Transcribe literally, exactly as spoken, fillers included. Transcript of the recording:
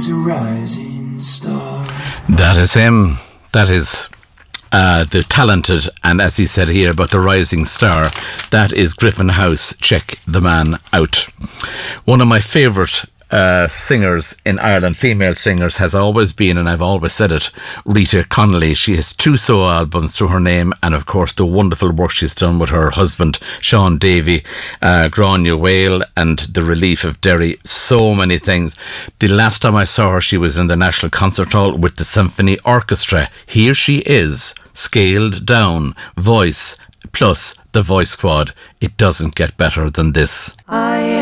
He's a rising star. That is him. That is uh, the talented, and as he said here about the rising star, that is Griffin House. Check the man out. One of my favourite Uh, singers in Ireland, female singers, has always been, and I've always said it, Rita Connolly. She has two solo albums to her name, and of course the wonderful work she's done with her husband Sean Davey, uh, Grania Whale and The Relief of Derry. So many things. The last time I saw her, she was in the National Concert Hall with the Symphony Orchestra. Here she is, scaled down, voice plus the Voice Squad. It doesn't get better than this. I